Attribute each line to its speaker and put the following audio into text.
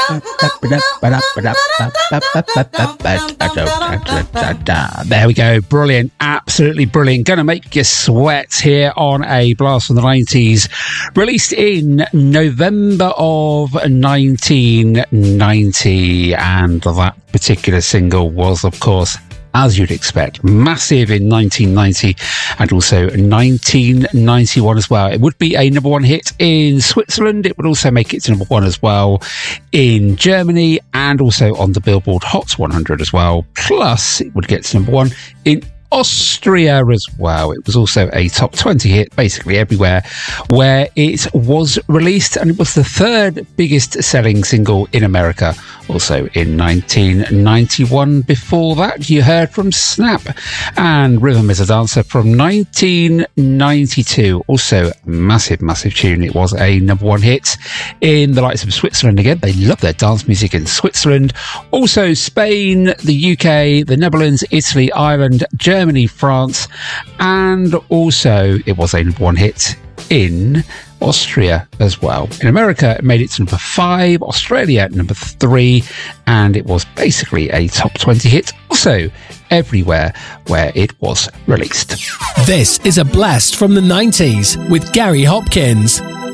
Speaker 1: There we go. Brilliant. Absolutely brilliant. Gonna make you sweat here on a blast from the 90s. Released in November of 1990. And that particular single was, of course, as you'd expect, massive in 1990 and also 1991 as well. It would be a number one hit in Switzerland. It would also make it to number one as well in Germany and also on the Billboard Hot 100 as well. Plus, it would get to number one in Austria as well. It was also a top 20 hit basically everywhere where it was released, and it was the third biggest selling single in America also in 1991. Before that, you heard from Snap and Rhythm is a Dancer from 1992. Also massive tune. It was a number one hit in the likes of Switzerland. Again, they love their dance music in Switzerland. Also Spain, the UK, the Netherlands, Italy, Ireland, Germany, France, and also it was a number one hit in Austria as well. In America, it made it to number 5, Australia number 3, and it was basically a top 20 hit also everywhere where it was released.
Speaker 2: This is a blast from the 90s with Gary Hopkins.